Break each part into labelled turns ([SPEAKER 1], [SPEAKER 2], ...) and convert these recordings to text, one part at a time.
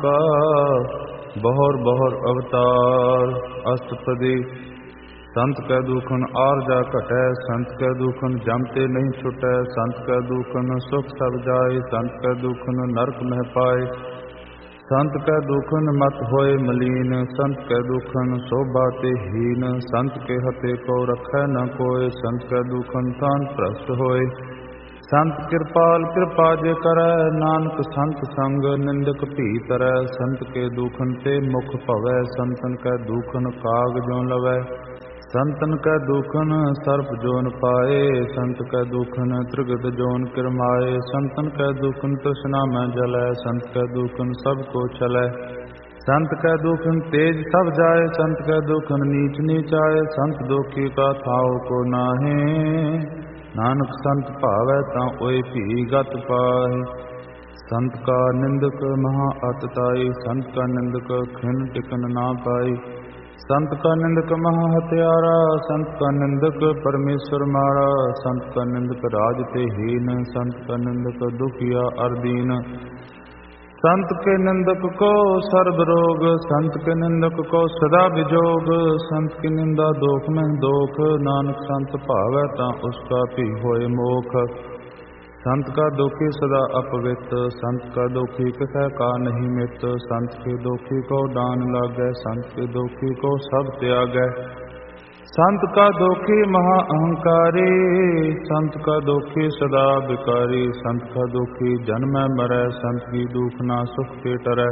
[SPEAKER 1] का बहोर बहोर अवतार अष्टपदी। संत कै दुखन आरजा घटै, संत कै दुखन जमते नहीं छुटै। संत कै दुखन सुख सब जाए, संत कै दुखन नरक मह पाए। संत कै दुखन मत होए मलीन, संत कै दुखन शोभा ते हीन। संत के हते को रखै न कोय, संत कै दुखन तान भ्रष्ट होए। संत कृपाल कृपा जे करੈ, नानक संत संग निंदक भी तरੈ। संत के दुखन ते मुख भवै, संतन कै दुखन काग जो लवै। संतन कै दुखन सर्प जोन पाए, संत कै दुखन त्रिगद जोन किरमाए। संतन कै दुखन तृष्णा में जलै, संत कै दुखन सब को छलै। संत कै दुखन तेज सब जाए, संत कै दुखन नीच नीच आए। संत दुखी का थाव को नाहे, नानक संत भावै तां ओय भी गत पाए। संत का निंदक महा अतताई, संत का निंदक खिन टिकन ना पाई। संत का निंदक महा हत्यारा, संत का निंदक परमेश्वर मारा। संत का निंदक राज ते हीन, संत का निंदक दुखिया अरदीन। संत के निंदक को सर्ब रोग, संत के निंदक को सदा विजोग। संत की निंदा दोख में दोख, नानक संत भावै तां उसका भी होए मोख। संत का दुखी सदा अपवित, संत का दुखी किसै का नहीं मित। संत के दुखी को दान लागै, संत के दुखी को सब त्यागै। संत का दुखी महा अहंकारी, संत का दुखी सदा विकारी। संत का दुखी जन्मै मरै, संत की दुख ना सुख के टरै।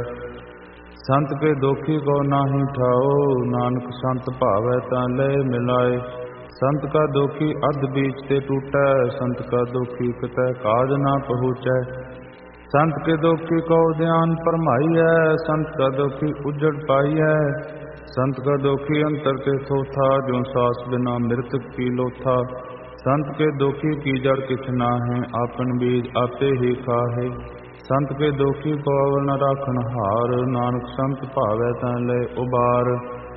[SPEAKER 1] संत के दुखी को नाहि ठाओ, नानक संत भावै तां लय मिलाए। संत का दुखी अध बीच ते टूटै, संत का दुखी कितै काज ना पहुँचै। संत के दुखी को ध्यान फरमाइਐ, संत का दुखी उजड़ पाइਐ। संत का दुखी अंतर ते थोथा, जो सास बिना मृतक की लोथा। संत के दुखी की जड़ किछ नाहि, आपन बीज आपे ही खाहे। संत के दुखी को अवर न राखन हार, नानक संत भावै तां लय उबार।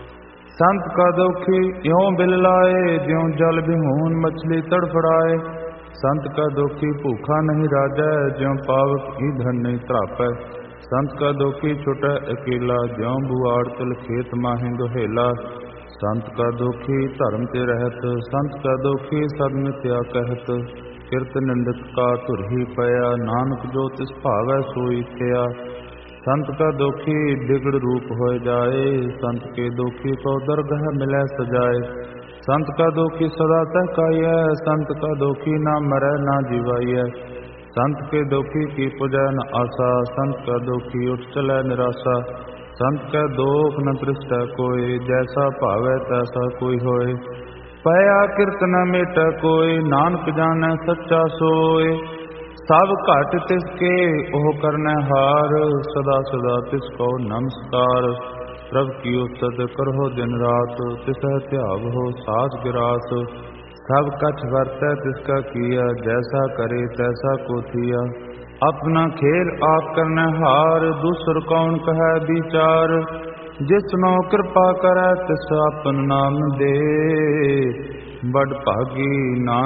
[SPEAKER 1] संत का दुखी यों बिललाए, ज्यों जल बिहून मछली तड़फड़ाए। संत का दुखी भूखा नहीं राजै, ज्यों पावक ईंधन नहीं त्रापै। संत का दुखी छुटै अकेला, ज्यों बुआड़ तिल खेत माहि दुहेला। संत का दुखी धर्म ते रहत, संत का दुखी सब मिथ्या कहत। किरत निंदक का धुरही पया, नानक जो तिस भावै सोई थिया। संत का दुखी बिगड़ रूप होए जाए, संत के दुखी को दरगह मिलै सजाए। संत का दुखी सदा सहकाइਐ, संत का दुखी ना मरै ना जीवाइਐ। संत के दुखी की पुजै न आसा, संत का दुखी उठ चलै निराशा। संत कै दोख न दृष्टै कोय, जैसा भावै तैसा कोई होए। पया किरत न मेटै कोय, नानक जानै सच्चा सोय। सब घट तिसके ओह करनै हार, सदा सदा तिसको नमस्कार। प्रभ की उस्तत करहो दिन रात, तिसह ध्यावहो साज गिरास। सब कछ वर्तै तिसका किया, जैसा करे तैसा को थिया। अपना खेल आप करनै हार, दूसर कौन कहै विचार। जिसनो कृपा करै तिस आपन नाम दे, बड़ भागी नानक